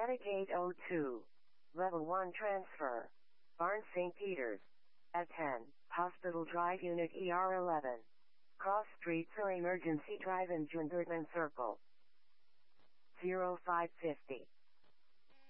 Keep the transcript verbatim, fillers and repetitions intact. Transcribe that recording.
Metagate oh two. Level one transfer. Barnes Saint Peters. A ten. Hospital Drive Unit E R eleven. Cross Streets or Emergency Drive in Jungertman Circle. zero five fifty.